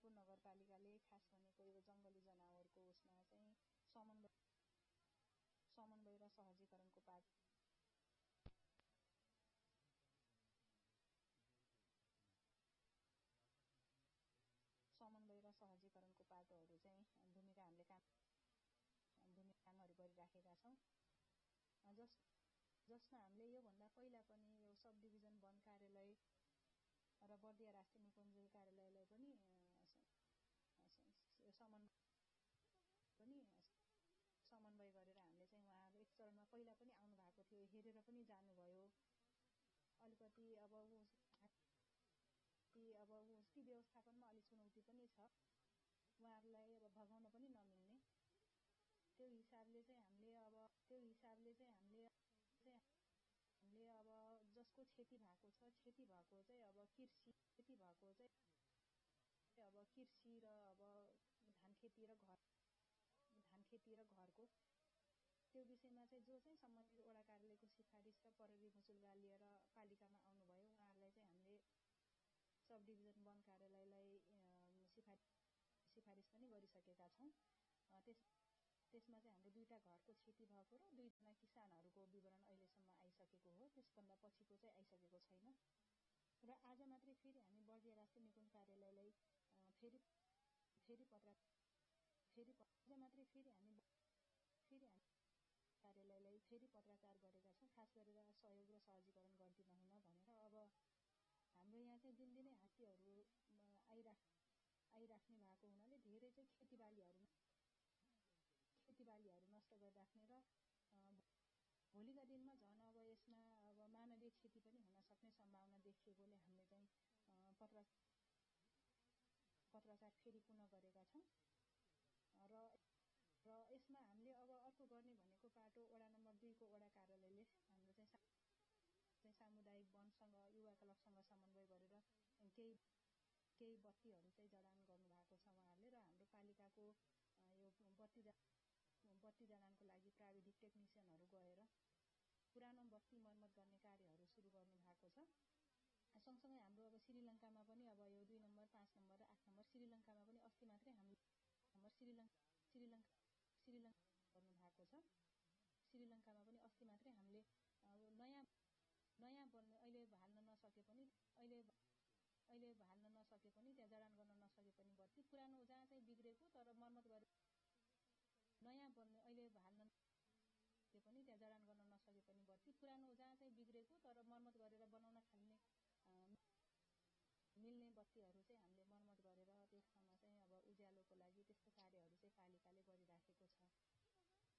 भक्तपुर नगरपालिकाले खास भनेको यो जङ्गली जनावरको उसमा चाहिँ समन्वय र सहजीकरणको पाटो चाहिँ भूमिका हामीले कामहरू गरिराखेका छौँ। जसमा हामीले योभन्दा पहिला पनि यो सब डिभिजन वन कार्यालय र बर्दिया राष्ट्रिय निकुञ्ज कार्यालयलाई पनि समन्वय गरेर हामीले चाहिँ उहाँहरू एक चरणमा पहिला पनि आउनु भएको थियो, हेरेर पनि जानुभयो। अलिकति अब ती व्यवस्थापनमा अलिक चुनौती पनि छ, उहाँहरूलाई अब भगाउन पनि नमिल्ने। त्यो हिसाबले चाहिँ हामीले अब जसको क्षति भएको छ चाहिँ अब कृषि र अब धान खेती र घरको त्यो विषयमा चाहिँ जो चाहिँ सम्बन्धित वडा कार्यालयको सिफारिस र प्रहरी मुचुल्का लिएर पालिकामा आउनुभयो, उहाँहरूलाई चाहिँ हामीले सब डिभिजन वन कार्यालयलाई सिफारिस पनि गरिसकेका छौँ। त्यसमा चाहिँ हाम्रो 2टा घरको क्षति भएको र 2जना किसानहरूको विवरण अहिलेसम्म आइसकेको हो, त्यसभन्दा पछिको चाहिँ आइसकेको छैन। र आज मात्रै फेरि हामी बर्दिया राष्ट्रिय निकुञ्ज कार्यालयलाई फेरि पत्राचार गरेका छौँ, खास गरेर सहयोग र सहजीकरण गरिदिन हुन भनेर। अब हाम्रो यहाँ चाहिँ दिनदिनै हात्तीहरू आइराख्ने भएको हुनाले धेरै चाहिँ खेतीबालीहरू नष्ट गरिराख्ने र भोलिका दिनमा झन् अब यसमा अब मानवीय क्षति पनि हुन सक्ने सम्भावना देखिएकोले हामीले चाहिँ पत्राचार फेरि पुनः गरेका छौँ। र यसमा हामीले अब अर्को गर्ने भनेको पाटो वडा नम्बर 2 को वडा कार्यालयले हाम्रो चाहिँ सामुदायिक वनसँग युवा क्लबसँग समन्वय गरेर केही बत्तीहरू चाहिँ जडान गर्नुभएको छ उहाँहरूले। र हाम्रो पालिकाको यो बत्ती जडानको लागि प्राविधिक टेक्निसियनहरू गएर पुरानो बत्ती मर्मत गर्ने कार्यहरू सुरु गर्नु भएको छ। सँगसँगै हाम्रो अब श्रीलङ्कामा पनि अब यो 2 नम्बर 5 नम्बर र 8 नम्बर श्रीलङ्कामा पनि अस्ति मात्रै हामीले श्रीलङ्का गर्नु भएको छ। श्रीलङ्कामा पनि अस्ति मात्रै हामीले नयाँ अहिले हाल्न नसके पनि त्यहाँ जडान गर्न नसके पनि बत्ती पुरानो जहाँ चाहिँ बिग्रेको तर मर्मत गरेर नयाँ बन्ने अहिले हाल्न पनि त्यहाँ जडान गर्न नसके पनि बत्ती पुरानो जहाँ चाहिँ बिग्रेको तर मर्मत गरेर बनाउन थाल्ने मिल्ने बत्तीहरू चाहिँ हामीले